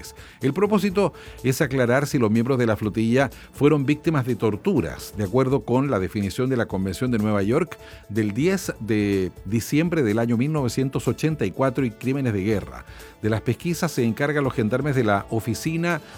militares. El propósito es aclarar si los miembros de la flotilla fueron víctimas de torturas, de acuerdo con la definición de la Convención de Nueva York del 10 de diciembre del año 1984 y crímenes de guerra. De las pesquisas se encargan los gendarmes de la Oficina